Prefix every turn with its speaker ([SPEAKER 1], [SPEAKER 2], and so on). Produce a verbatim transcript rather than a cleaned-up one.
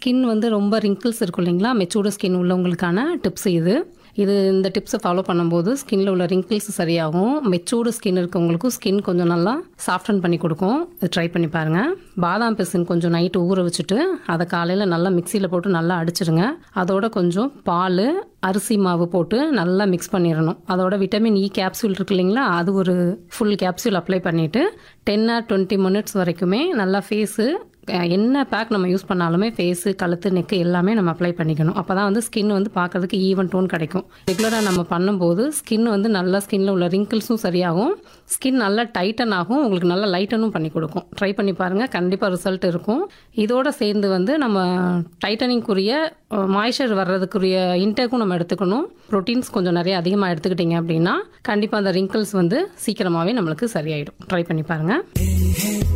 [SPEAKER 1] Skin வந்து ரொம்ப wrinkles இருக்கும் இல்லைங்களா, மெச்சூர்டு ஸ்கின் உள்ளவங்களுக்கான டிப்ஸ் இது. இது இந்த டிப்ஸை ஃபாலோ பண்ணும்போது ஸ்கின்ல உள்ள ரிங்கிள்ஸ் சரியாகும். மெச்சூர்டு ஸ்கின் இருக்கவங்களுக்கும் ஸ்கின் கொஞ்சம் நல்லா சாஃப்டன் பண்ணி கொடுக்கும். இது ட்ரை பண்ணி பாருங்கள். பாதாம் பிசின் கொஞ்சம் நைட்டு ஊற வச்சுட்டு அதை காலையில் நல்லா மிக்சியில் போட்டு நல்லா அடிச்சிடுங்க. அதோட கொஞ்சம் பால், அரிசி மாவு போட்டு நல்லா மிக்ஸ் பண்ணிடணும். அதோட விட்டமின் இ கேப்சூல் இருக்கு இல்லைங்களா, அது ஒரு ஃபுல் கேப்சூல் அப்ளை பண்ணிவிட்டு டென் ஆர் டுவெண்ட்டி மினிட்ஸ் வரைக்குமே நல்லா ஃபேஸு என்ன பேக் நம்ம யூஸ் பண்ணாலுமே ஃபேஸு, கழுத்து, நெக்கு எல்லாமே நம்ம அப்ளை பண்ணிக்கணும். அப்போ தான் வந்து ஸ்கின் வந்து பார்க்கறதுக்கு ஈவன் டோன் கிடைக்கும். ரெகுலராக நம்ம பண்ணும்போது ஸ்கின் வந்து நல்லா ஸ்கின்னில் உள்ள ரிங்கிள்ஸும் சரியாகும், ஸ்கின் நல்லா டைட்டன் ஆகும், உங்களுக்கு நல்லா லைட்டனும் பண்ணி கொடுக்கும். ட்ரை பண்ணி பாருங்கள், கண்டிப்பாக ரிசல்ட் இருக்கும். இதோட சேர்ந்து வந்து நம்ம டைட்டனிங்குரிய மாய்ஸ்சர் வர்றதுக்குரிய இன்டேக்கும் நம்ம எடுத்துக்கணும். ப்ரோட்டீன்ஸ் கொஞ்சம் நிறைய அதிகமாக எடுத்துக்கிட்டிங்க அப்படின்னா கண்டிப்பாக அந்த ரிங்கிள்ஸ் வந்து சீக்கிரமாகவே நம்மளுக்கு சரியாயிடும். ட்ரை பண்ணி பாருங்கள்.